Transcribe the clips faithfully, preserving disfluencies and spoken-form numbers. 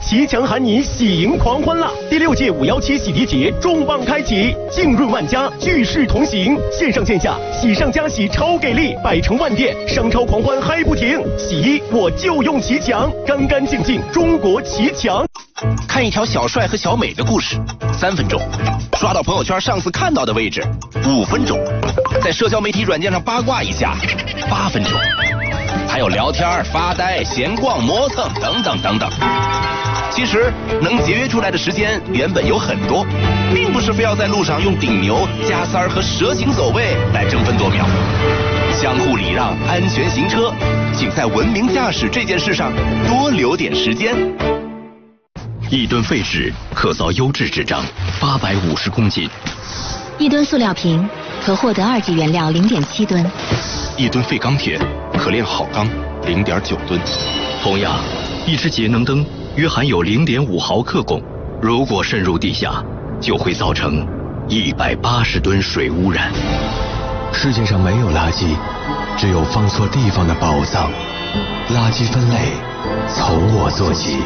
骑墙喊你喜迎狂欢啦！第六届五幺七洗涤节重磅开启，浸润万家，聚世同行，线上线下喜上加喜超给力，百城万店商超狂欢嗨不停！洗衣我就用骑墙，干干净净中国骑墙。 看一条小帅和小美的故事，三分钟；刷到朋友圈上次看到的位置，五分钟；在社交媒体软件上八卦一下，八分钟；还有聊天、发呆、闲逛、磨蹭等等等等。其实能节约出来的时间原本有很多，并不是非要在路上用顶牛、加塞儿和蛇形走位来争分夺秒。相互礼让，安全行车，请在文明驾驶这件事上多留点时间。 一吨废纸可造优质纸张八百五十公斤， 一吨塑料瓶可获得二级原料零点七吨， 一吨废钢铁可炼好钢零点九吨。同样，一只节能灯约含有零点五毫克汞，如果渗入地下，就会造成一百八十吨水污染。 世界上没有垃圾，只有放错地方的宝藏。垃圾分类从我做起。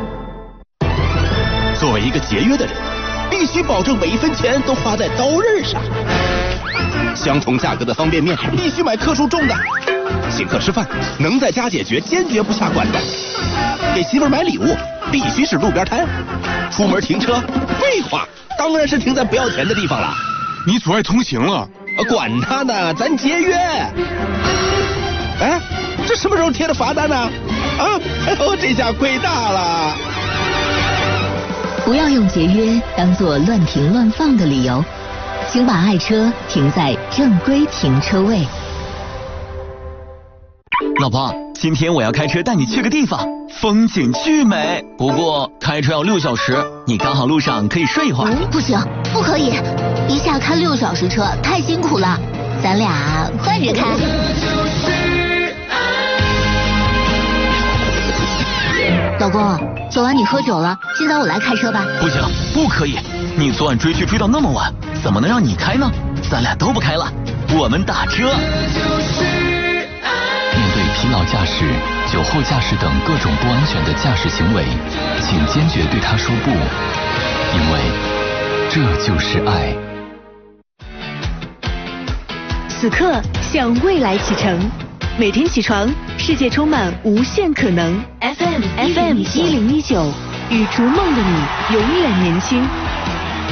作为一个节约的人，必须保证每一分钱都花在刀刃上。相同价格的方便面必须买克数重的。请客吃饭能在家解决，坚决不下馆子。给媳妇买礼物必须是路边摊。出门停车，废话，当然是停在不要钱的地方了。 你阻碍通行了。 管他呢，咱节约。哎，这什么时候贴的罚单呢？啊，哎呦，这下亏大了。 不要用节约当作乱停乱放的理由，请把爱车停在正规停车位。 老婆，今天我要开车带你去个地方，风景巨美。不过开车要六小时，你刚好路上可以睡一会儿。 嗯，不行，不可以，一下开六小时车太辛苦了，咱俩换着开。老公，昨晚你喝酒了，今早我来开车吧。 不行，不可以，你昨晚追剧追到那么晚，怎么能让你开呢？咱俩都不开了，我们打车。 面对疲劳驾驶、酒后驾驶等各种不安全的驾驶行为，请坚决对他说不，因为这就是爱。 此刻向未来启程，每天起床，世界充满无限可能。F M F M 一零一九，与逐梦的你永远年轻。